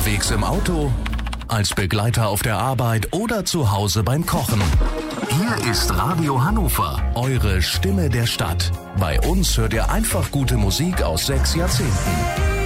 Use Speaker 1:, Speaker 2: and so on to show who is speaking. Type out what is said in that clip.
Speaker 1: Unterwegs im Auto, als Begleiter auf der Arbeit oder zu Hause beim Kochen. Hier ist Radio Hannover, eure Stimme der Stadt. Bei uns hört ihr einfach gute Musik aus 6 Jahrzehnten.